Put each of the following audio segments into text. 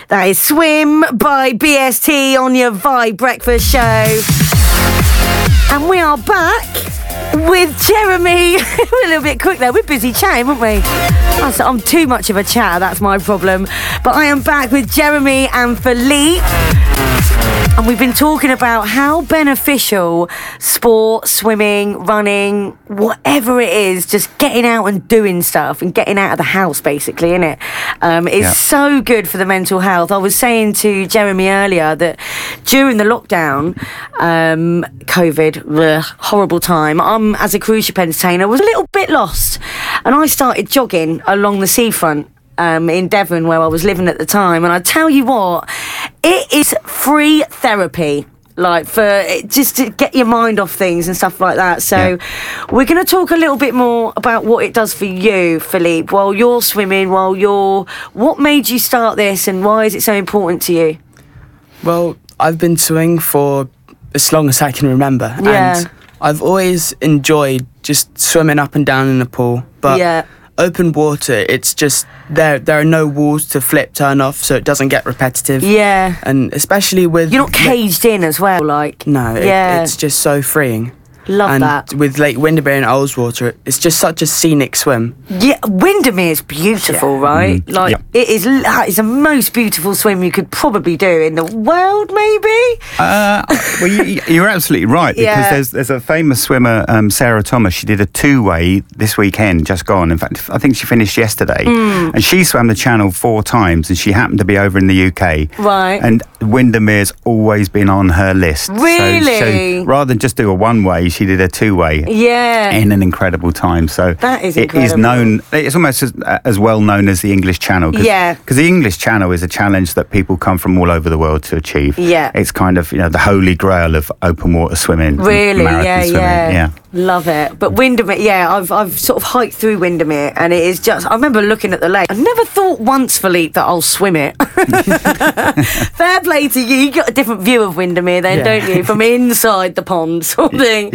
That is Swim by BST on your Vibe Breakfast Show. And we are back with Jeremy. We're a little bit quick there. We're busy chatting, weren't we? I'm too much of a chatter, that's my problem. But I am back with Jeremy and Philippe. And we've been talking about how beneficial sport, swimming, running, whatever it is, just getting out and doing stuff and getting out of the house, basically, innit? Is so good for the mental health. I was saying to Jeremy earlier that during the lockdown, COVID, horrible time, as a cruise ship entertainer, was a little bit lost. And I started jogging along the seafront. In Devon, where I was living at the time, and I tell you what, it is free therapy, like for just to get your mind off things and stuff like that. So we're going to talk a little bit more about what it does for you, Philippe, while you're swimming, what made you start this, and why is it so important to you? Well, I've been swimming for as long as I can remember, and I've always enjoyed just swimming up and down in the pool, but open water, it's just there are no walls to flip, turn off, so it doesn't get repetitive. Yeah. And especially with... You're not caged in as well, like... No, it's just so freeing. Love that. And with Lake Windermere and Ullswater, it's just such a scenic swim. Yeah, Windermere is beautiful, right? It is the most beautiful swim you could probably do in the world, maybe? Well, you're absolutely right, because there's a famous swimmer, Sarah Thomas. She did a two-way this weekend, just gone. In fact, I think she finished yesterday. And she swam the Channel 4 times, and she happened to be over in the UK. Right. And Windermere's always been on her list. Really? So rather than just do a one-way, she did a two-way in an incredible time. So that is incredible. It is known, it's almost as well known as the English Channel. Because the English Channel is a challenge that people come from all over the world to achieve. Yeah. It's kind of, the holy grail of open water swimming. Really? Yeah. Love it. But Windermere, I've sort of hiked through Windermere, and it is just, I remember looking at the lake. I never thought once, Philippe, that I'll swim it. Fair play to you. You got a different view of Windermere then, don't you? From inside the pond sort of thing.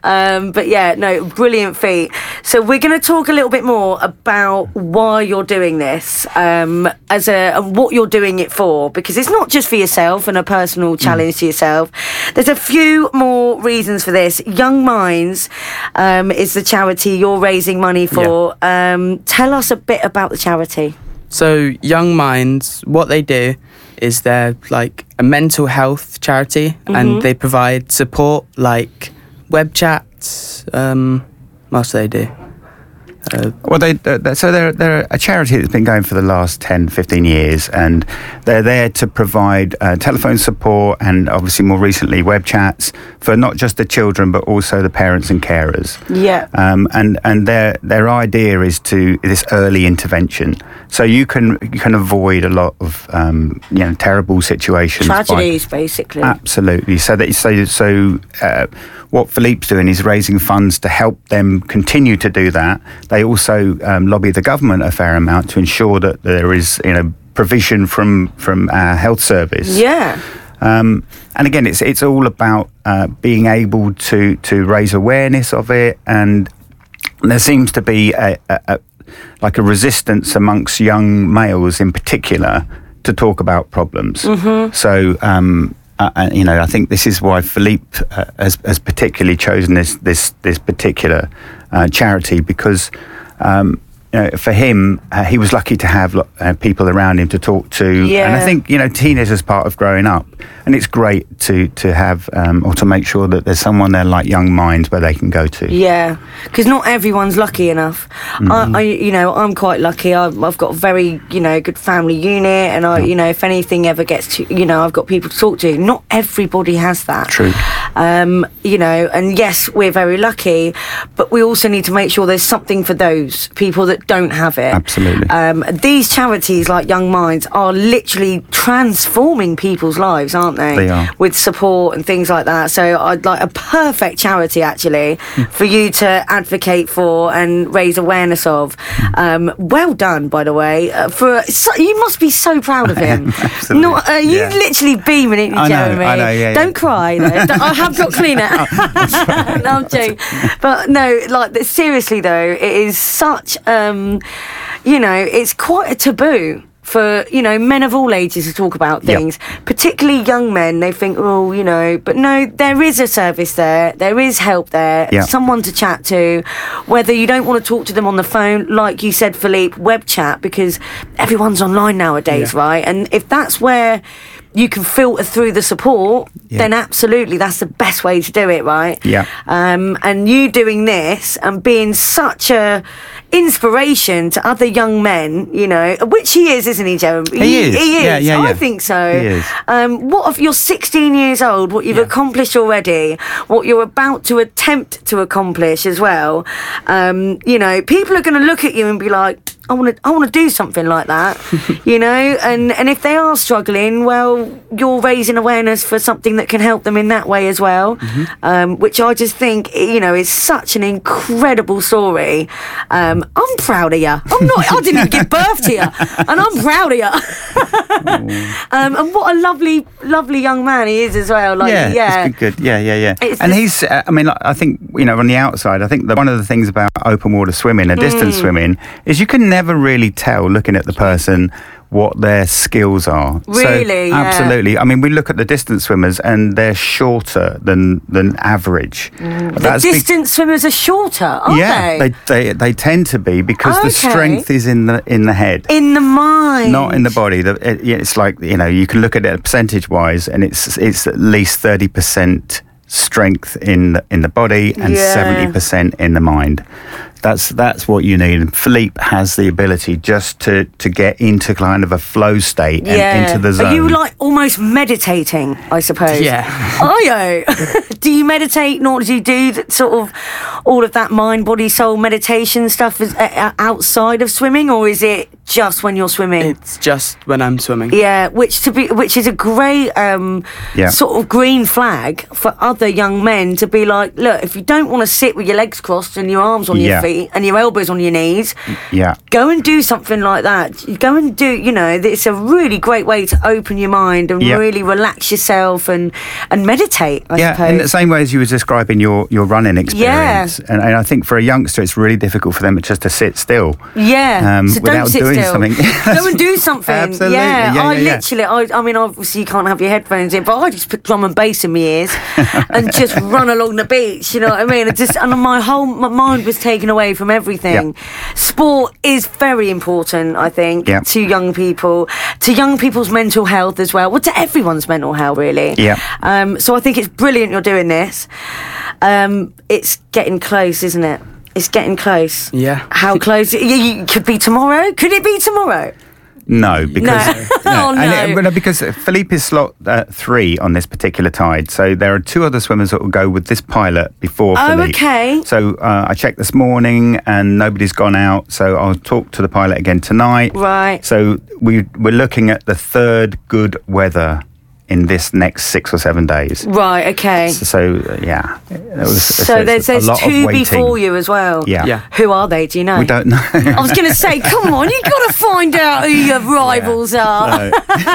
But brilliant feat. So we're going to talk a little bit more about why you're doing this, and what you're doing it for, because it's not just for yourself and a personal challenge to yourself. There's a few more reasons for this. Young Minds is the charity you're raising money for. Tell us a bit about the charity. So Young Minds, what they do is they're like a mental health charity, and they provide support like web chats. What else do they do? Well, they're a charity that's been going for the last 10, 15 years, and they're there to provide telephone support and obviously more recently web chats for not just the children but also the parents and carers. Yeah. And their idea is this early intervention, so you can avoid a lot of terrible situations, tragedies, basically. Absolutely. What Philippe's doing is raising funds to help them continue to do that. They also lobby the government a fair amount to ensure that there is provision from our health service. Yeah. And again, it's all about being able to raise awareness of it, and there seems to be a resistance amongst young males in particular to talk about problems. So I think this is why Philippe has particularly chosen this particular charity, because for him, he was lucky to have people around him to talk to. And I think, teenagers is part of growing up, and it's great to have or to make sure that there's someone there like Young Minds where they can go to. Yeah, because not everyone's lucky enough. I'm quite lucky. I've got a very, good family unit, and if anything ever gets to, I've got people to talk to. Not everybody has that. True. And yes, we're very lucky, but we also need to make sure there's something for those people that don't have it. Absolutely. These charities like Young Minds are literally transforming people's lives, aren't they? They are. With support and things like that. So I'd like a perfect charity, actually, for you to advocate for and raise awareness of. Well done, by the way. You must be so proud of him. Absolutely. You literally beaming at Jeremy. I know, yeah. Don't cry, though. I have got Kleenex. No, I'm joking. But no, seriously though, it is such, it's quite a taboo for, you know, men of all ages to talk about things, particularly young men. They think, oh, you know, but no, there is a service there. There is help there. Someone to chat to, whether you don't want to talk to them on the phone, like you said, Philippe, web chat, because everyone's online nowadays, right? And if that's where you can filter through the support, then absolutely that's the best way to do it, right? And you doing this and being such a inspiration to other young men, you know, which he is, isn't he, Jeremy? He is. Yeah. I think so. He is. What if you're 16 years old, what you've accomplished already, what you're about to attempt to accomplish as well, you know, people are going to look at you and be like, I want to do something like that, you know, and if they are struggling, well, you're raising awareness for something that can help them in that way as well, which I just think, you know, is such an incredible story. I'm proud of you. I didn't even give birth to you, and I'm proud of you. And what a lovely young man he is as well. Like, it's good. Yeah. And he's, I mean, I think, you know, on the outside, I think that one of the things about open water swimming and distance swimming is you can never really tell, looking at the person, what their skills are. Really? So, absolutely. I mean, we look at the distance swimmers and they're shorter than average. The distance swimmers are shorter, aren't they? They tend to be, because the strength is in the head. In the mind. Not in the body. It's like, you know, you can look at it percentage-wise, and it's at least 30% strength in the body and 70% in the mind. That's what you need. And Philippe has the ability just to get into kind of a flow state and into the zone. Are you like almost meditating, I suppose? Yeah. Are you? Do you meditate, nor do you do sort of all of that mind, body, soul meditation stuff outside of swimming, or is it just when you're swimming? It's just when I'm swimming. Yeah, which is a great sort of green flag for other young men to be like, look, if you don't want to sit with your legs crossed and your arms on your feet and your elbows on your knees, go and do something like that. Go and do, you know, it's a really great way to open your mind and really relax yourself and meditate, I suppose. In the same way as you were describing your running experience. And I think for a youngster, it's really difficult for them just to sit still. So without doing something. Go and do something. Absolutely. I mean, obviously you can't have your headphones in, but I just put drum and bass in my ears and just run along the beach, you know what I mean? And my mind was taken away from everything. Sport is very important, I think, to young people, to young people's mental health as well. Well, to everyone's mental health, really. So I think it's brilliant you're doing this. It's getting close, isn't it? It's getting close. Yeah. How close? You could be tomorrow? Could it be tomorrow? No, because no. Because Philippe is slot 3 on this particular tide. So there are 2 other swimmers that will go with this pilot before Philippe. Okay. So I checked this morning and nobody's gone out. So I'll talk to the pilot again tonight. Right. So we're looking at the 3rd good weather in this next 6 or 7 days. Right, okay. So there's 2 before you as well. Yeah. Who are they? Do you know? We don't know. I was going to say, come on, you got to find out who your rivals are.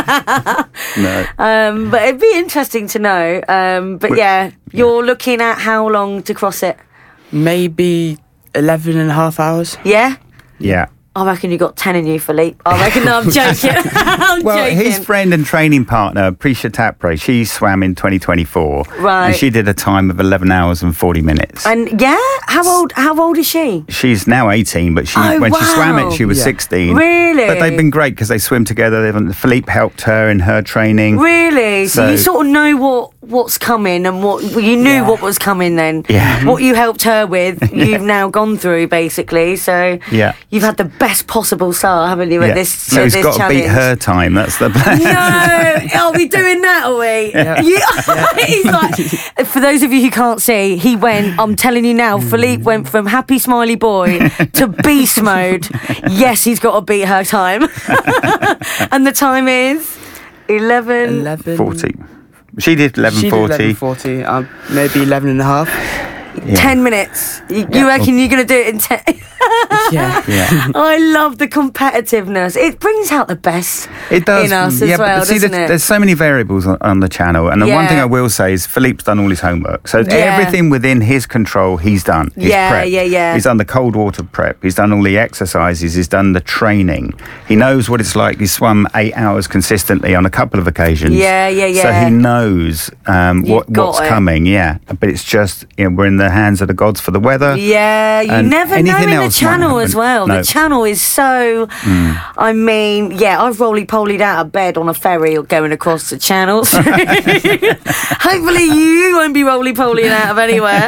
No. But it'd be interesting to know. You're looking at how long to cross it? Maybe 11 and a half hours. Yeah? Yeah. I reckon you got 10 in you, Philippe. I reckon. No, I'm joking. I'm joking. His friend and training partner, Prisha Tapre, she swam in 2024. Right. And she did a time of 11 hours and 40 minutes. And how old is she? She's now 18, but when she swam it, she was 16. Really? But they've been great because they swim together. Philippe helped her in her training. Really? So you sort of know what's coming and what you knew what was coming then. Yeah. What you helped her with, you've now gone through basically. So you've had the best possible start, haven't you, at this So he's got challenge. to beat her time. That's the plan. No, are we doing that, are we? He's like, for those of you who can't see, he went, I'm telling you now, Philippe went from happy smiley boy to beast mode. Yes, he's got to beat her time. And the time is 11:40. She did 11:40. Maybe 11 and a half. 10 minutes. You reckon you're going to do it in 10? Yeah. I love the competitiveness. It brings out the best in us as well, doesn't it? There's so many variables on the channel. And the one thing I will say is Philippe's done all his homework. So everything within his control, he's done. He's prepped. He's done the cold water prep. He's done all the exercises. He's done the training. He knows what it's like. He's swum 8 hours consistently on a couple of occasions. So he knows what's coming. But it's just, we're in the hands of the gods for the weather. Yeah, you never know in the channel as well. No. The channel is so... I mean, I've roly-polied out of bed on a ferry or going across the channels. Hopefully you won't be roly-polying out of anywhere.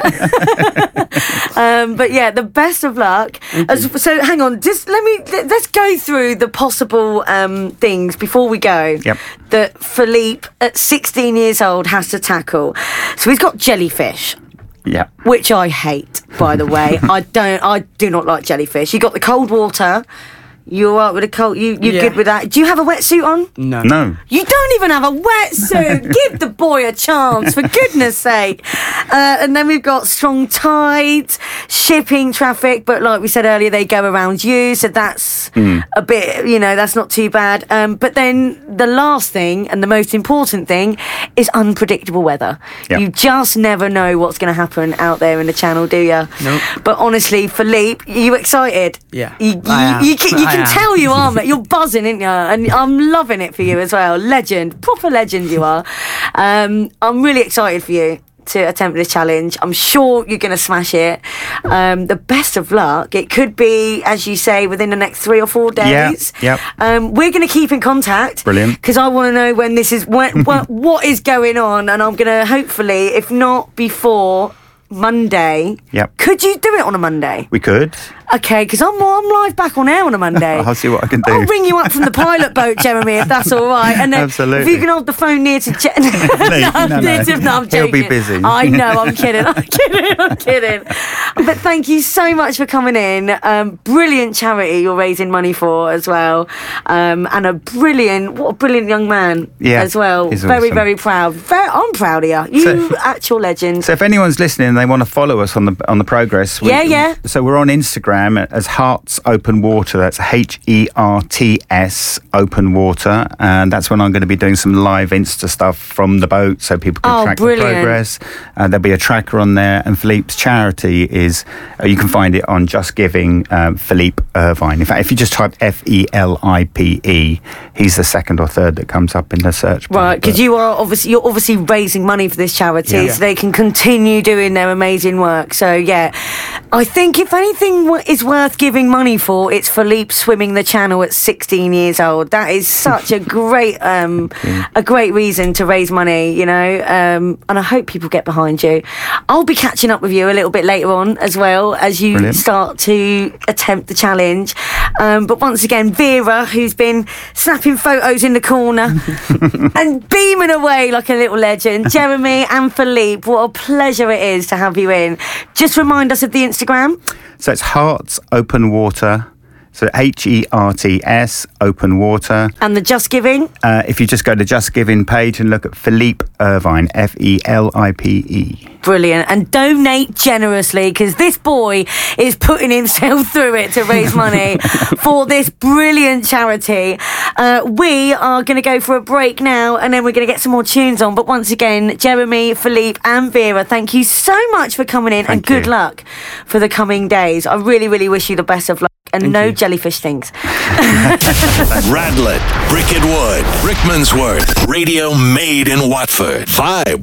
But the best of luck. So hang on, let's go through the possible things before we go that Philippe at 16 years old has to tackle. So he's got jellyfish. Yeah. Which I hate, by the way. I do not like jellyfish. You got the cold water. You all right with the cold? You're good with that? Do you have a wetsuit on? No. You don't even have a wetsuit. Give the boy a chance, for goodness sake. And then we've got strong tides, shipping traffic, but like we said earlier, they go around you, so that's a bit, that's not too bad. But then the last thing, and the most important thing, is unpredictable weather. Yep. You just never know what's going to happen out there in the channel, do you? Nope. But honestly, Philippe, are you excited? Yeah. You can tell you are, mate. You're buzzing, aren't you? And I'm loving it for you as well. Legend, proper legend you are. I'm really excited for you to attempt this challenge. I'm sure you're going to smash it. The best of luck. It could be, as you say, within the next 3 or 4 days. Yeah. We're going to keep in contact. Brilliant. Because I want to know when this is, what is going on, and I'm going to hopefully, if not before Monday. Yep. Could you do it on a Monday? We could. Okay, because I'm live back on air on a Monday. I'll see what I can do. I'll bring you up from the pilot boat, Jeremy, if that's all right. And then absolutely. If you can hold the phone near to... No, I'm joking. He'll be busy. I know, I'm kidding. But thank you so much for coming in. Brilliant charity you're raising money for as well. And what a brilliant young man as well. He's very, awesome. very proud. I'm proud of you. You actual legend. So if anyone's listening and they want to follow us on the progress... So we're on Instagram as Hearts Open Water. That's HERTS Open Water, and that's when I'm going to be doing some live Insta stuff from the boat, so people can track the progress. There'll be a tracker on there, and Philippe's charity is you can find it on Just Giving. Philippe Irvine. In fact, if you just type FELIPE, he's the second or third that comes up in the search bar. Right, because you're obviously raising money for this charity, so they can continue doing their amazing work. So I think if anything is worth giving money for, it's Philippe swimming the channel at 16 years old. That is such a great reason to raise money, and I hope people get behind you. I'll be catching up with you a little bit later on as well as you start to attempt the challenge. But once again, Vera, who's been snapping photos in the corner and beaming away like a little legend, Jeremy and Philippe, what a pleasure it is to have you in. Just remind us of the Instagram. So it's Hearts Open Water. So HERTS Open Water. And the Just Giving? If you just go to Just Giving page and look at Philippe Irvine, FELIPE. Brilliant. And donate generously, because this boy is putting himself through it to raise money for this brilliant charity. We are going to go for a break now, and then we're going to get some more tunes on. But once again, Jeremy, Philippe and Vera, thank you so much for coming in, and good luck for the coming days. I really, really wish you the best of luck. And thank you. Jellyfish things. Radlett, Bricket Wood, Rickmansworth, radio made in Watford. Vibe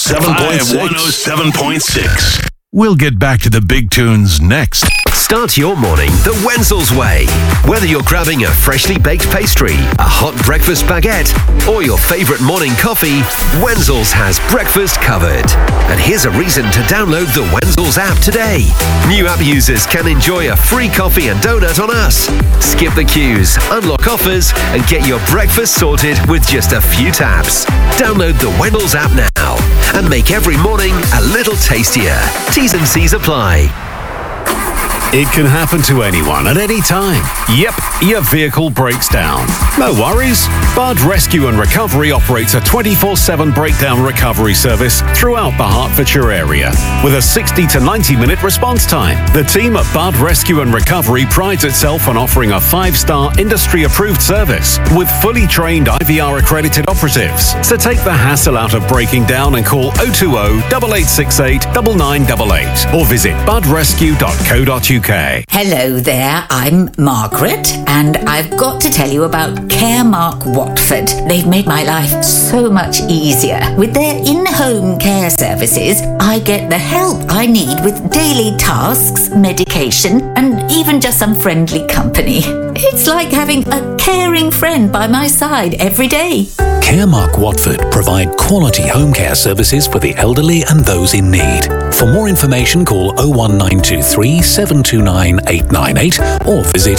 107.6. We'll get back to the big tunes next. Start your morning the Wenzel's way. Whether you're grabbing a freshly baked pastry, a hot breakfast baguette, or your favourite morning coffee, Wenzel's has breakfast covered. And here's a reason to download the Wenzel's app today. New app users can enjoy a free coffee and donut on us. Skip the queues, unlock offers, and get your breakfast sorted with just a few taps. Download the Wenzel's app now and make every morning a little tastier. T's and C's apply. It can happen to anyone at any time. Yep, your vehicle breaks down. No worries. Bud Rescue and Recovery operates a 24/7 breakdown recovery service throughout the Hertfordshire area with a 60 to 90-minute response time. The team at Bud Rescue and Recovery prides itself on offering a 5-star industry-approved service with fully trained IVR-accredited operatives. So take the hassle out of breaking down and call 020 8868 9988 or visit budrescue.co.uk. Hello there, I'm Margaret, and I've got to tell you about Caremark Watford. They've made my life so much easier. With their in-home care services, I get the help I need with daily tasks, medication, and even just some friendly company. It's like having a caring friend by my side every day. Caremark Watford provide quality home care services for the elderly and those in need. For more information, call 01923 729 898 or visit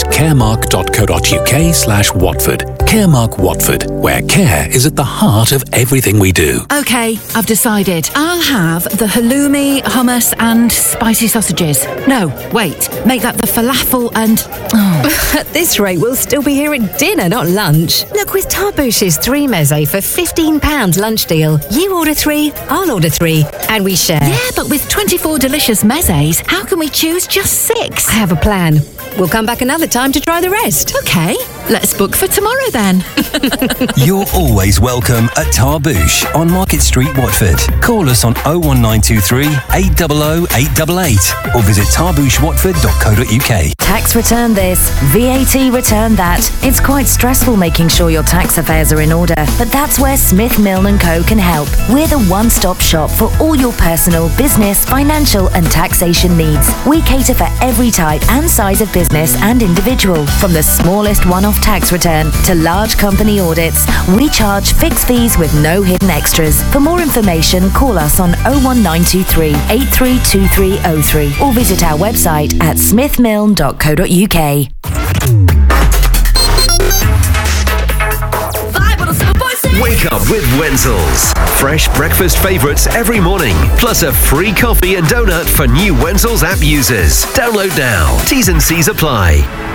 caremark.co.uk/Watford. Caremark Watford, where care is at the heart of everything we do. OK, I've decided. I'll have the halloumi, hummus and spicy sausages. No, wait, make that the falafel and... Oh. At this rate, we'll still be here at dinner, not lunch. Look, with Tarbouche's 3 meze for £15 lunch deal, you order 3, I'll order 3, and we share. Yeah, but with 24 delicious mezes, how can we choose just 6? I have a plan. We'll come back another time to try the rest. OK, let's book for tomorrow then. You're always welcome at Tarbouche on Market Street, Watford. Call us on 01923 800 888 or visit tarbouchewatford.co.uk. Tax return this, VAT return that. It's quite stressful making sure your tax affairs are in order, but that's where Smith Milne & Co can help. We're the one-stop shop for all your personal, business, financial and taxation needs. We cater for every type and size of business and individual. From the smallest one-off tax return to large company audits, we charge fixed fees with no hidden extras. For more information, call us on 01923 832303 or visit our website at smithmilne.co.uk. Wake up with Wenzel's. Fresh breakfast favourites every morning, plus a free coffee and donut for new Wenzel's app users. Download now. T's and C's apply.